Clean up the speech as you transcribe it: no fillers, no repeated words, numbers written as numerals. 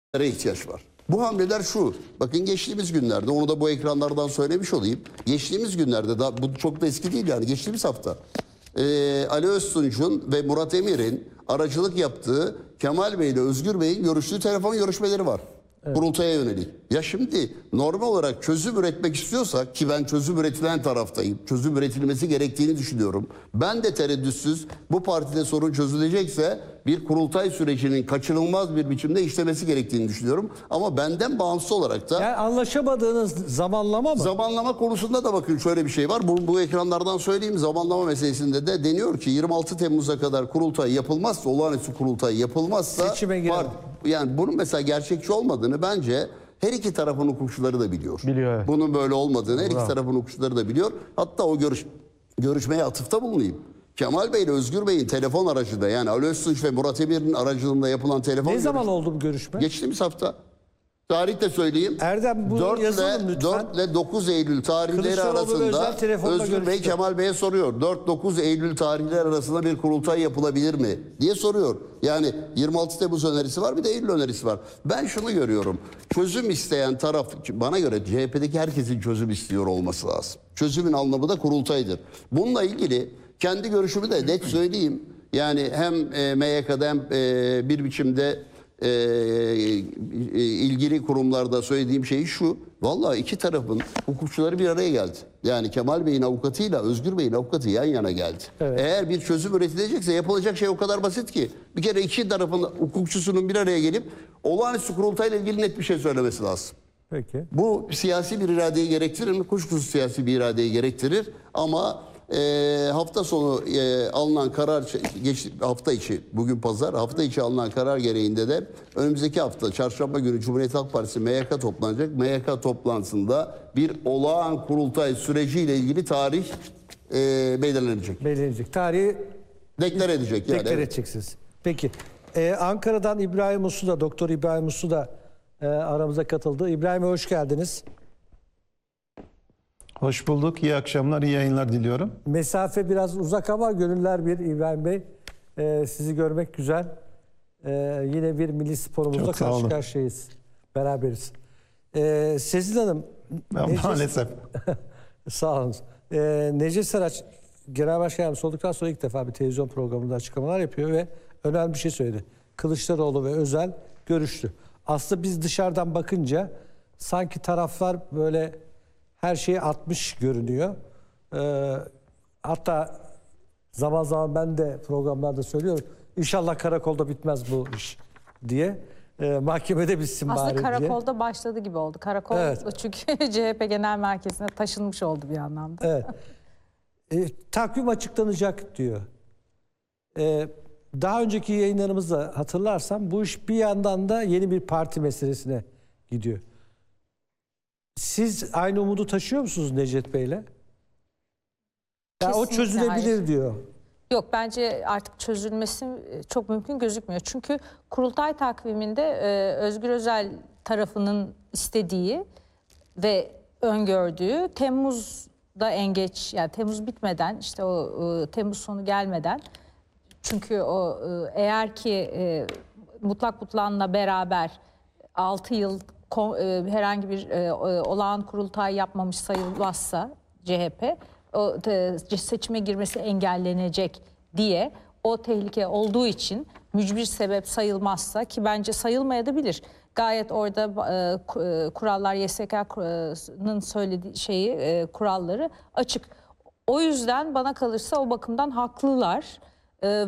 ihtiyaç var. Bu hamleler şu. Bakın geçtiğimiz günlerde, onu da bu ekranlardan söylemiş olayım. Geçtiğimiz günlerde, daha bu çok da eski değil yani, geçtiğimiz hafta Ali Öztunç'un ve Murat Emir'in aracılık yaptığı Kemal Bey ile Özgür Bey'in görüştüğü telefon görüşmeleri var. Evet. Kurultaya yönelik. Ya şimdi normal olarak çözüm üretmek istiyorsak, ki ben çözüm üretilen taraftayım, çözüm üretilmesi gerektiğini düşünüyorum. Ben de tereddütsüz bu partide sorun çözülecekse bir kurultay sürecinin kaçınılmaz bir biçimde işlemesi gerektiğini düşünüyorum. Ama benden bağımsız olarak da... Yani anlaşamadığınız zamanlama mı? Zamanlama konusunda da bakın şöyle bir şey var. Bu ekranlardan söyleyeyim, zamanlama meselesinde de deniyor ki 26 Temmuz'a kadar kurultay yapılmazsa, olağanüstü kurultay yapılmazsa... Seçime girer. Yani bunun mesela gerçekçi olmadığını bence her iki tarafın hukukçuları da biliyor. Biliyor, evet. Bunun böyle olmadığını her iki tarafın hukukçuları da biliyor. Hatta o görüşmeye atıfta bulunayım. Kemal Bey ile Özgür Bey'in telefon aracılığında, yani Ali Öztunç ve Murat Emir'in aracılığında yapılan telefon... Ne zaman oldu bu görüşme? Geçtiğimiz hafta. Tarih de söyleyeyim. Erdem, bunu yazalım lütfen. 4 ile 9 Eylül tarihleri arasında Özgür Bey Kemal Bey'e soruyor. 4-9 Eylül tarihleri arasında bir kurultay yapılabilir mi diye soruyor. Yani 26 Temmuz önerisi var, bir de Eylül önerisi var. Ben şunu görüyorum. Çözüm isteyen taraf, bana göre CHP'deki herkesin çözüm istiyor olması lazım. Çözümün anlamı da kurultaydır. Bununla ilgili kendi görüşümü de net söyleyeyim. Yani hem MYK'da hem bir biçimde ilgili kurumlarda söylediğim şey şu: vallahi iki tarafın hukukçuları bir araya geldi. Yani Kemal Bey'in avukatıyla Özgür Bey'in avukatı yan yana geldi. Evet. Eğer bir çözüm üretilecekse yapılacak şey o kadar basit ki. Bir kere iki tarafın hukukçusunun bir araya gelip olağanüstü kurultayla ilgili net bir şey söylemesi lazım. Peki. Bu siyasi bir iradeyi gerektirir mi? Kuşkusuz siyasi bir iradeyi gerektirir ama hafta sonu alınan karar, hafta içi, bugün pazar, hafta içi alınan karar gereğinde de önümüzdeki hafta çarşamba günü Cumhuriyet Halk Partisi MYK toplanacak. MYK toplantısında bir olağan kurultay süreciyle ilgili tarih belirlenecek. Belirlenecek. Tarihi deklar edecek. Yani, deklar edeceksiniz. Peki. Ankara'dan İbrahim Uslu da, Doktor İbrahim Uslu da aramıza katıldı. İbrahim'e hoş geldiniz. Hoş bulduk. İyi akşamlar, iyi yayınlar diliyorum. Mesafe biraz uzak ama gönüller bir İbrahim Bey. Sizi görmek güzel. Yine bir milli sporumuzda karşı karşıyayız. Beraberiz. Sezin Hanım. Maalesef. Sağ olun. Necdet Saraç Genel Başkan Yardımcısı olduktan sonra ilk defa bir televizyon programında açıklamalar yapıyor ve önemli bir şey söyledi. Kılıçdaroğlu ve Özel görüştü. Aslında biz dışarıdan bakınca sanki taraflar böyle her şeyi atmış görünüyor. Hatta zaman zaman ben de programlarda söylüyorum. İnşallah karakolda bitmez bu iş diye. Mahkemede bitsin aslında bari diye. Aslında karakolda başladı gibi oldu. Karakol, evet. Çünkü CHP Genel Merkezi'ne taşınmış oldu bir anlamda. Evet. Takvim açıklanacak diyor. Daha önceki yayınlarımızda hatırlarsam bu iş bir yandan da yeni bir parti meselesine gidiyor. Siz aynı umudu taşıyor musunuz Necdet Bey'le? O çözülebilir hayır diyor. Yok, bence artık çözülmesi çok mümkün gözükmüyor. Çünkü kurultay takviminde Özgür Özel tarafının istediği ve öngördüğü Temmuz'da en geç, yani Temmuz bitmeden, işte o Temmuz sonu gelmeden, çünkü o eğer ki mutlak butlanla beraber 6 yıl herhangi bir olağan kurultay yapmamış sayılmazsa CHP o seçime girmesi engellenecek diye, o tehlike olduğu için mücbir sebep sayılmazsa, ki bence sayılmayabilir. Gayet orada kurallar, YSK'nın söylediği kuralları açık. O yüzden bana kalırsa o bakımdan haklılar.